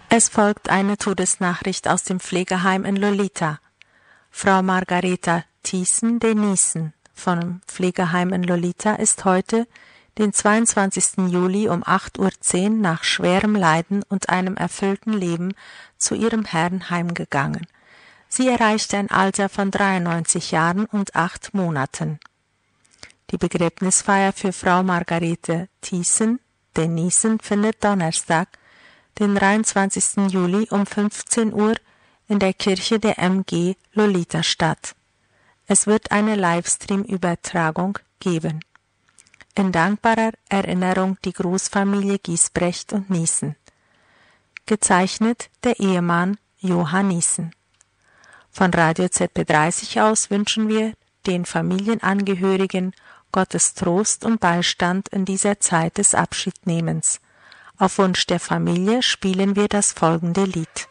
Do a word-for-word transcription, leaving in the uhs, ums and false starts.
Es folgt eine Todesnachricht aus dem Pflegeheim in Lolita. Frau Margareta Thiessen-Denissen vom Pflegeheim in Lolita ist heute, den zweiundzwanzigsten Juli um acht Uhr zehn nach schwerem Leiden und einem erfüllten Leben zu ihrem Herrn heimgegangen. Sie erreichte ein Alter von dreiundneunzig Jahren und acht Monaten. Die Begräbnisfeier für Frau Margarete Thiessen-Denissen findet Donnerstag, den dreiundzwanzigsten Juli um fünfzehn Uhr in der Kirche der M G Lolita statt. Es wird eine Livestream-Übertragung geben. In dankbarer Erinnerung die Großfamilie Giesbrecht und Niesen. Gezeichnet der Ehemann Johann Niesen. Von Radio Z B dreißig aus wünschen wir den Familienangehörigen Gottes Trost und Beistand in dieser Zeit des Abschiednehmens. Auf Wunsch der Familie spielen wir das folgende Lied.